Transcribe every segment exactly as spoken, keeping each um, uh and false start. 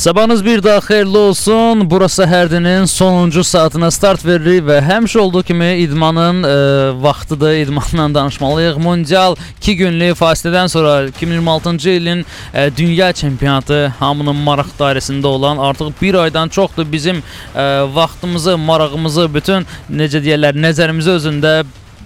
Sabahınız bir daha xeyirli olsun. Burası Hərdinin sonuncu saatına start verir və həmişə olduğu kimi idmanın e, vaxtıdır. İdmandan danışmalıyıq. Mundial iki günlük fasilədən sonra iki min iyirmi altıncı ilin e, dünya çempionatı hamının maraq dairəsində olan artıq bir aydan çoxdur bizim e, vaxtımızı, marağımızı, bütün necə deyirlər, nəzərimizi özündə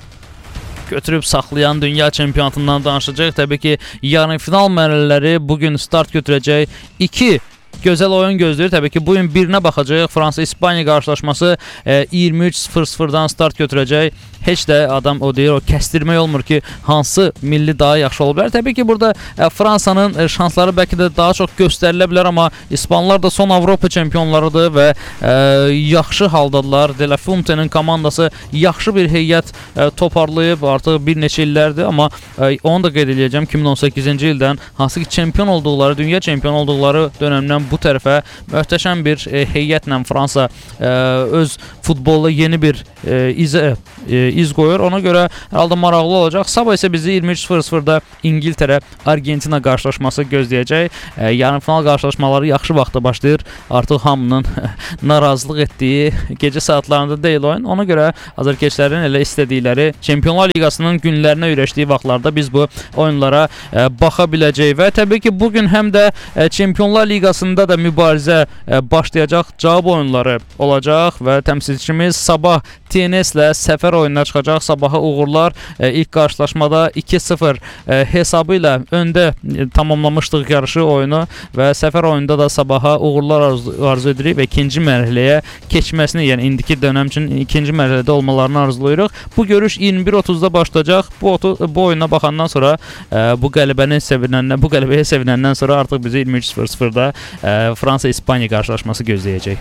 götürüb saxlayan dünya çempionatından danışacaq. Təbii ki, yarın final mərhələləri bugün start götürəcək. İki gözəl oyun gözləyir. Təbii ki, bu gün birinə baxacaq. Fransa-İspaniya qarşılaşması e, iyirmi üç sıfır sıfırdan start götürəcək. Heç də adam o deyir, o kəstirmək olmur ki, hansı milli daha yaxşı ola bilər. Təbii ki, burada e, Fransanın e, şansları bəlkə də daha çox göstərilə bilər, amma İspanlar da son Avropa çempionlarıdır və e, yaxşı haldadılar. De La Fuente'nin komandası yaxşı bir heyət e, toparlayıb artıq bir neçə illərdir, amma e, onu da qeyd edəcəm iki min on səkkizinci ildən hansı ki, çempion olduqları, dünya çempion olduqları dönəmdən bu tərəfə möhtəşəm bir e, heyətlə Fransa e, öz futbolda yeni bir e, iz, e, iz qoyur. Ona görə hər halda maraqlı olacaq. Sabah isə bizi iyirmi üç sıfır sıfırda İngiltərə Argentina qarşılaşması gözləyəcək. E, yarım final qarşılaşmaları yaxşı vaxtda başlayır. Artıq hamının narazılıq etdiyi gecə saatlarında deyil oyun. Ona görə azarkeşlərin elə istədikləri Çempionlar Liqasının günlərinə ürəşdiyi vaxtlarda biz bu oyunlara e, baxa biləcəyik və təbii ki, bugün həm də e, Çempionlar Liqasında da mübarizə e, başlayacaq, cavab oyunları olacaq və təmsilçimiz Sabah T N S ilə səfər oyununa çıxacaq. Sabaha uğurlar. E, ilk qarşılaşmada iki sıfır e, hesabı ilə öndə e, tamamlamışdıq yarışı oyunu və səfər oyununda da Sabaha uğurlar arzu, arzu edirik və ikinci mərhələyə keçməsini, yəni indiki dönəm üçün ikinci mərhələdə olmalarını arzulayırıq. Bu görüş iyirmi bir otuzda başlayacaq. Bu, bu oyuna baxandan sonra e, bu qələbəni sevinəndən, bu qələbəyə sevinəndən sonra artıq bizi iyirmi üç sıfır sıfırda e, Fransa-İspaniya qarşılaşması gözləyəcək.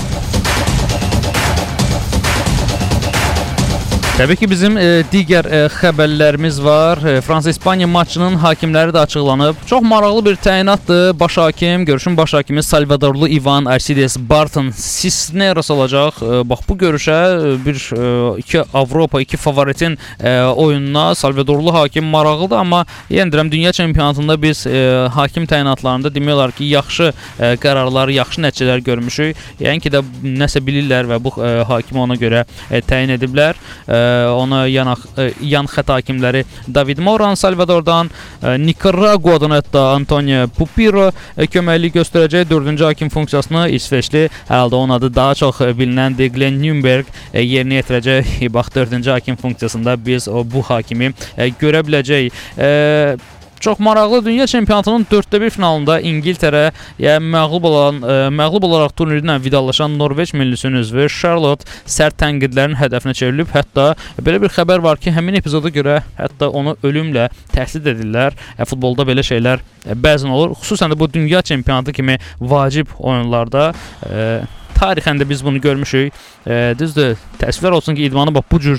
Təbii ki, bizim e, digər e, xəbərlərimiz var. E, Fransa-İspaniya maçının hakimləri də açıqlanıb. Çox maraqlı bir təyinatdır. Baş hakim, görüşün baş hakimi Salvadorlu Ivan Arcides Barton Cisneros olacaq. E, bax, bu görüşə e, bir e, iki Avropa, iki favoritin e, oyununa Salvadorlu hakim maraqlıdır, amma yenə deyirəm, dünya çempionatında biz e, hakim təyinatlarında demək olar ki, yaxşı e, qərarlar, yaxşı nəticələr görmüşük. Yəni ki də nəsə bilirlər və bu e, hakimi ona görə e, təyin ediblər. E, Ona yan, yan xət hakimləri David Moran Salvadordan, Nikaraguadan hətta Antonio Pupiro köməklik göstərəcək. Dördüncü hakim funksiyasını İsveçli, hər halda onun adı daha çox bilinəndir, Glenn Nürnberg yerinə yetirəcək. Bax, dördüncü hakim funksiyasında biz o bu hakimi görə biləcəyik. Çox maraqlı dünya çempionatının dörddə bir finalında İngiltərə, yəni məğlub olan, ə, məğlub olaraq turnirlə vidalaşan Norveç millisinin üzvü Charlotte sərt tənqidlərin hədəfinə çevrilib. Hətta belə bir xəbər var ki, həmin epizoda görə hətta onu ölümlə təhdid edirlər. E, futbolda belə şeylər e, bəzən olur. Xüsusən də bu dünya çempionatı kimi vacib oyunlarda e, tarixən də biz bunu görmüşük. E, düzdür, təəssüflər olsun ki, idmanı bax, bu cür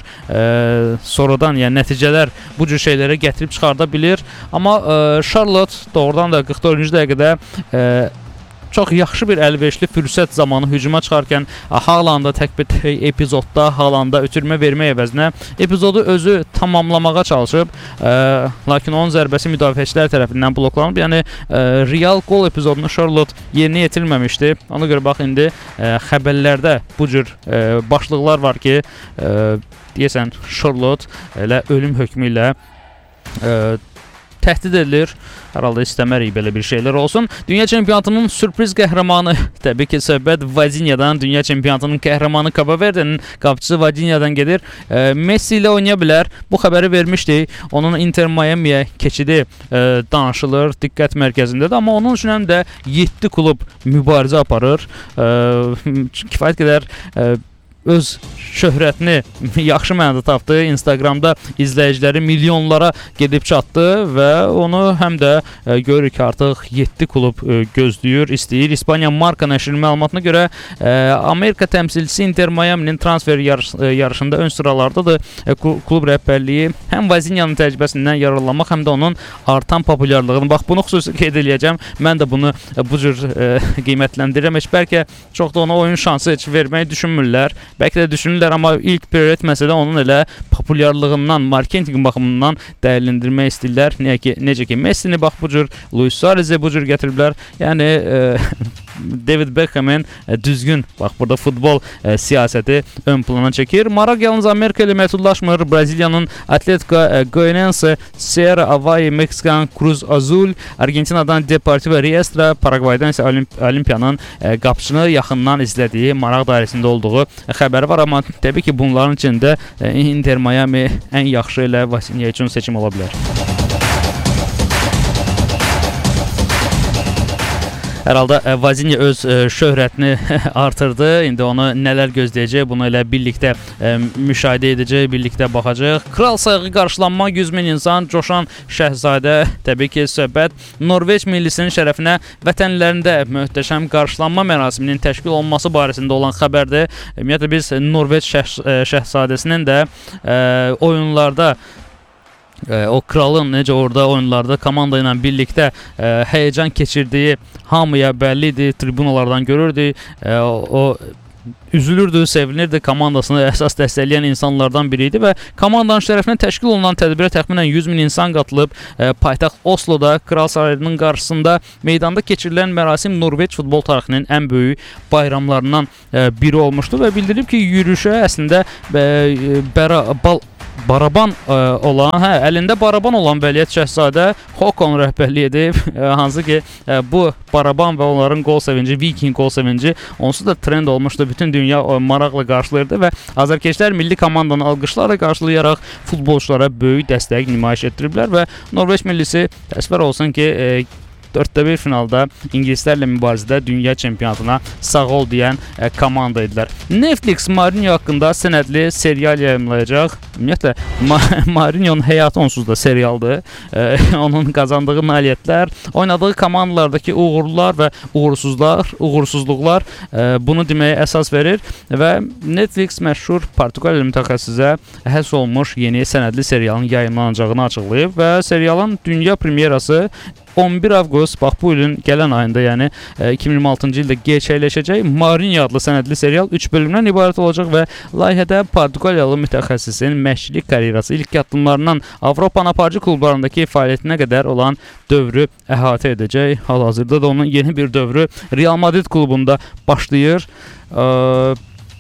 e, sonradan, yəni nəticələr bu cür şeylərə gətirib çıxarda bilir. Amma e, Charlotte doğrudan da qırx dördüncü dəqiqədə e, çox yaxşı bir əlverişli fürsət zamanı hücuma çıxarkən Haalanda tək bir epizodda Haalanda ötürmə vermək əvəzinə epizodu özü tamamlamağa çalışıb, e, lakin onun zərbəsi müdafiəçilər tərəfindən bloklanıb. Yəni e, real gol epizodunu Charlotte yerinə yetirməmişdi. Ona görə bax, indi e, xəbərlərdə bu cür e, başlıqlar var ki, e, deyəsən Charlotte elə ölüm hökmü ilə e, təhdid edilir. Hər halda istəmərik belə bir şeylər olsun. Dünya çempionatının sürpriz qəhrəmanı, təbii ki, söhbət Vadinyadan, dünya çempionatının qəhrəmanı Cabo Verde'nin qapıçısı Vadinyadan gedir. E, Messi ilə oynaya bilər. Bu xəbəri vermişdik. Onun Inter Miami'yə keçidi e, danışılır, diqqət mərkəzindədir. Amma onun üçün həm də yeddi klub mübarizə aparır. E, kifayət qədər e, öz şöhrətini yaxşı mənada tapdı. Instagramda izləyiciləri milyonlara gedib çatdı və onu həm də e, görürük ki, artıq yeddi klub e, gözləyir, istəyir. İspaniya Marca nəşrinin məlumatına görə e, Amerika təmsilçisi Inter Miami'nin transfer yarış, e, yarışında ön sıralardadır. E, klub rəhbərliyi həm Vazinyanın təcrübəsindən yararlanmaq, həm də onun artan populyarlığını, bax, bunu xüsusi qeyd edəcəm. Mən də bunu e, bu cür e, qiymətləndirirəm. Heç bəlkə çox da ona oyun şansı heç verməyi düşünmürlər. Bəlkə də düşünürlər, amma ilk prioritet məsələ onun elə populyarlığından, marketinq baxımından dəyərləndirmək istəyirlər. Necə ki, necə ki Messini bax bu cür, Luis Suarez'i bu cür gətiriblər. Yəni e, David Beckham'in e, düzgün, bax burada futbol e, siyasəti ön plana çəkir. Maraq yalnız Amerika ilə məhdudlaşmır. Braziliyanın Atletico e, Goianiense, Sierra Hawaii, Meksikan Cruz Azul, Argentinadan Deportivo Riestra, Paraguaydan isə Olimp Olimpiyanın e, qapıçını yaxından izlədiyi, maraq dairəsində olduğu e, xəbəri var. Amma təbii ki, bunların içində e, Inter Miami ən yaxşı ilə Vasilya üçün seçim ola bilər. Hər halda Vasilya öz ə, şöhrətini artırdı. İndi onu nələr gözləyəcək, bunu elə birlikdə ə, müşahidə edəcək, birlikdə baxacaq. Kral sayığı qarşılanma, yüz min insan, coşan Şəhzadə, təbii ki, söhbət Norveç millisinin şərəfinə vətənlərində möhtəşəm qarşılanma mərasiminin təşkil olunması barəsində olan xəbərdir. Ümumiyyətlə biz Norveç şəh Şəhzadəsinin də ə, oyunlarda o kralın necə orada oyunlarda komanda ilə birlikdə ə, həyəcan keçirdiyi hamıya bəllidir, tribunalardan görürdük. Ə, o üzülürdü, sevinirdi, komandasını əsas dəstəkləyən insanlardan biri idi və komandanın şərəfinə təşkil olunan tədbirə təxminən yüz min insan qatılıb. E, paytaxt Osloda Kral Sarayının qarşısında meydanda keçirilən mərasim Norveç futbol tarixinin ən böyük bayramlarından e, biri olmuşdu və bildirib ki, yürüyüşə əslində e, bəra, bal baraban ə, olan, hə, əlində baraban olan Vəliyyət Şəhzadə Håkon rəhbərlik edib, ə, hansı ki ə, bu baraban və onların qol sevinci, Viking qol sevinci onsuz da trend olmuşdu. Bütün dünya ə, maraqla qarşılayırdı və azərkeşlər milli komandanı alqışlarla qarşılayaraq futbolçulara böyük dəstək nümayiş etdiriblər və Norveç millisi təsvir olsun ki, ə, dörddə bir finalda ingilislərlə mübarizədə dünya çempionatına sağ ol deyən e, komanda idilər. Netflix Mourinho haqqında sənədli serial yayımlayacaq. Ümumiyyətlə Ma Mourinho'nun həyatı onsuz da serialdır. E, onun qazandığı nailiyyətlər, oynadığı komandalardakı uğurlar və uğursuzlar, uğursuzluqlar e, bunu deməyə əsas verir və Netflix məşhur Portuqaliyalı mütəxəssisə həsr olunmuş yeni sənədli serialın yayımlanacağını açıqlayıb və serialın dünya premyerası on bir avqust, bax bu ilin gələn ayında, yəni iki min iyirmi altıncı ildə gerçəkləşəcək. Mourinho adlı sənədli serial üç bölümdən ibarət olacaq və layihədə Portuqaliyalı mütəxəssisin məşqçilik karyerası ilk addımlarından Avropanın aparıcı klublarındakı fəaliyyətinə qədər olan dövrü əhatə edəcək. Hal-hazırda da onun yeni bir dövrü Real Madrid klubunda başlayır. Ə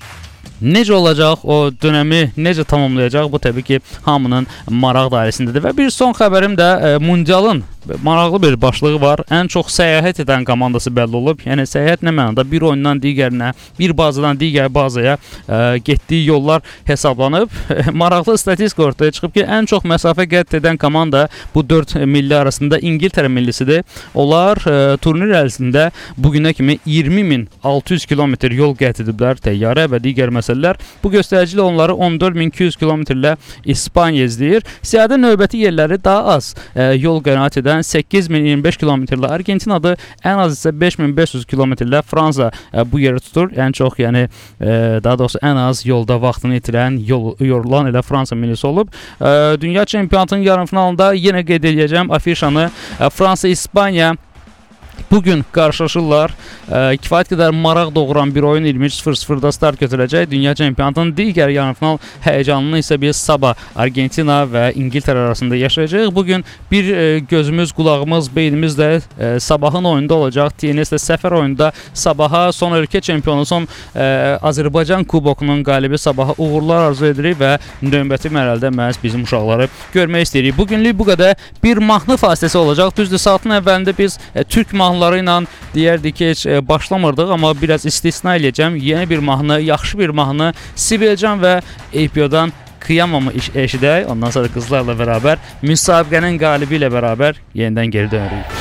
Necə olacaq, o dönəmi necə tamamlayacaq, bu təbii ki, hamının maraq dairəsindədir. Və bir son xəbərim də e, Mundialın maraqlı bir başlığı var. Ən çox səyahət edən komandası bəlli olub. Yəni səyahət nə mənada? Bir oyundan digərinə, bir bazadan digər bazaya e, getdiyi yollar hesablanıb. Maraqlı statistika ortaya çıxıb ki, ən çox məsafə qət edən komanda bu dörd milli arasında İngiltərə millisidir. Onlar e, turnir ərzində bugünə kimi iyirmi min altı yüz kilometr yol qət ediblər, təyyarə və digər məsələlər. Bu göstərici ilə onları on dörd min iki yüz kilometrlə İspaniya izləyir. Siyahıda növbəti yerləri daha az e, yol qənaət edən səkkiz min iyirmi beş kilometrlə Argentinadır. Ən az isə beş min beş yüz kilometrlə Fransa e, bu yeri tutur. Ən çox, yəni e, daha doğrusu ən az yolda vaxtını itirən, yol, yorulan elə Fransa millisi olub. E, Dünya çempionatının yarımfinalında yenə qeyd edəcəm afişanı. E, Fransa, İspaniya bugün qarşılaşırlar. E, kifayət qədər maraq doğuran bir oyun iyirmi üç sıfır sıfırda start götürəcək. Dünya çempionatının digər yarımfinal həyəcanını isə biz sabah Argentina və İngiltərə arasında yaşayacağıq. Bugün bir e, gözümüz, qulağımız, beynimiz də e, sabahın oyunda olacaq. T N S-də səfər oyunda sabaha son ölkə çempionu, son e, Azərbaycan kubokunun qalibi sabaha uğurlar arzu edirik və növbəti mərhələdə məhz bizim uşaqları görmək istəyirik. Bugünlük bu qədər. Bir mahnı fasiləsi olacaq. Düzdür, saatın əvvəlində biz e, türk mahnıları ilə deyərdik ki, heç e, başlamırdıq, amma biraz istisna eləyəcəm. Yeni bir mahnı, yaxşı bir mahnı Sibelcan və A P O-dan Qıyamamı eşidək. Ondan sonra qızlarla bərabər müsabiqənin qalibi ilə bərabər yenidən geri dönürük.